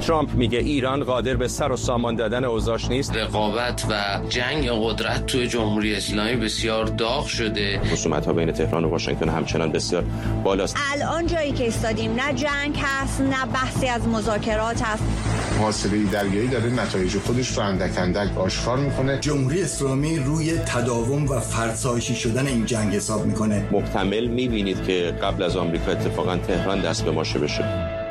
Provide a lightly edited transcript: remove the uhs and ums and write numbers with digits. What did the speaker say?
ترامپ میگه ایران قادر به سر و سامان دادن اوضاعش نیست. رقابت و جنگ قدرت توی جمهوری اسلامی بسیار داغ شده. خصومت‌ها بین تهران و واشنگتن همچنان بسیار بالاست. الان جایی که ایستادیم نه جنگ هست نه بحثی از مذاکرات هست. محاصره درگیری داره نتایج خودش رو اندک اندک آشکار میکنه. جمهوری اسلامی روی تداوم و فرسایشی شدن این جنگ حساب میکنه. محتمل میبینید که قبل از آمریکا اتفاقا تهران دست به ماشه بشه.